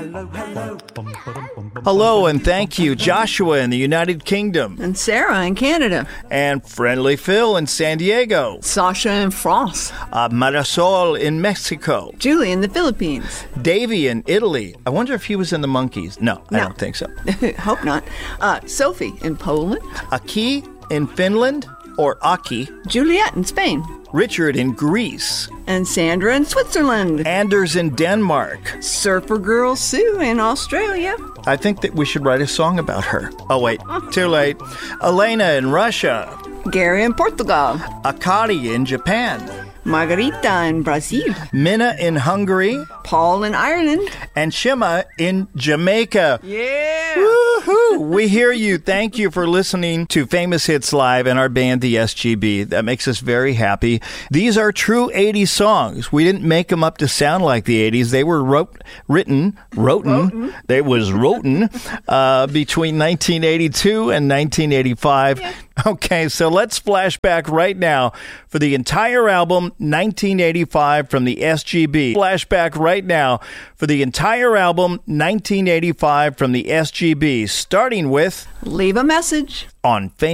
Hello and thank you, Joshua in the United Kingdom. And Sarah in Canada. And Friendly Phil in San Diego. Sasha in France. Marisol in Mexico. Julie in the Philippines. Davey in Italy. I wonder if he was in the Monkees. No, I don't think so. Hope not. Sophie in Poland. Aki in Finland, or Aki. Juliet in Spain. Richard in Greece. And Sandra in Switzerland. Anders in Denmark. Surfer Girl Sue in Australia. I think that we should write a song about her. Oh, wait, too late. Elena in Russia. Gary in Portugal. Akari in Japan. Margarita in Brazil. Minna in Hungary. Paul in Ireland. And Shima in Jamaica. Yeah! Woohoo! We hear you. Thank you for listening to Famous Hits Live and our band, the SGB. That makes us very happy. These are true 80s songs. We didn't make them up to sound like the 80s. They were written between 1982 and 1985. Yeah. Okay, so let's flash back right now for the entire album, 1985 from the SGB. Flashback right now for the entire album, 1985 from the SGB, starting with Leave a Message on Famous